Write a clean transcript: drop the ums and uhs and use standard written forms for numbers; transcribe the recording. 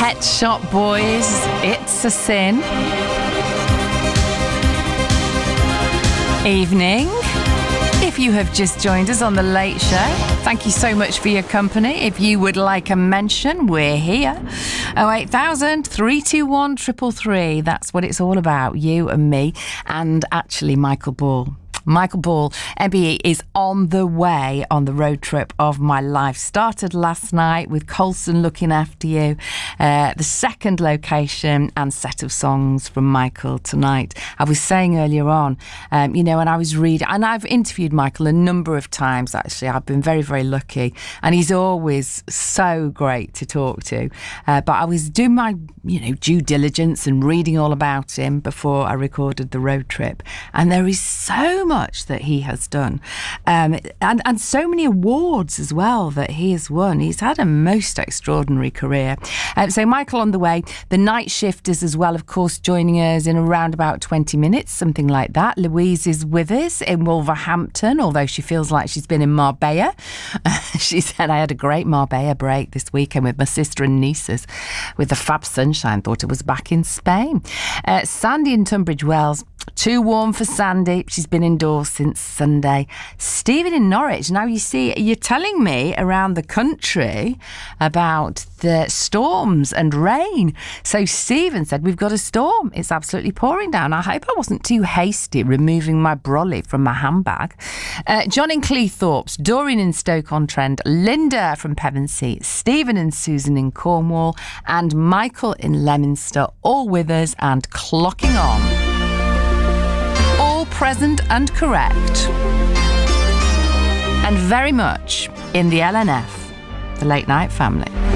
Pet Shop Boys, It's a Sin. Evening. If you have just joined us on The Late Show, thank you so much for your company. If you would like a mention, we're here. 08000 321 333. That's what it's all about, you and me, and actually Michael Ball. Michael Ball, MBE, is on the way on the road trip of my life. Started last night with Colson Looking After You, the second location and set of songs from Michael tonight. I was saying earlier on, and I was reading, and I've interviewed Michael a number of times, actually. I've been very, very lucky, and he's always so great to talk to. But I was doing my, due diligence and reading all about him before I recorded the road trip. And there is so much that he has done, and so many awards as well that he has won. He's had a most extraordinary career. So Michael on the way. The Night Shifters as well, of course, joining us in around about 20 minutes, something like that. Louise is with us in Wolverhampton, although she feels like she's been in Marbella. She said, I had a great Marbella break this weekend with my sister and nieces with the fab sunshine. Thought it was back in Spain. Sandy in Tunbridge Wells. Too warm for Sandy. She's been indoors since Sunday. Stephen in Norwich. Now, you see, you're telling me around the country about the storms and rain. So Stephen said, we've got a storm. It's absolutely pouring down. I hope I wasn't too hasty removing my brolly from my handbag. John in Cleethorpes. Doreen in Stoke-on-Trent. Linda from Pevensey. Stephen and Susan in Cornwall. And Michael in Leominster. All with us and clocking on. Present and correct, and very much in the LNF, the Late Night Family.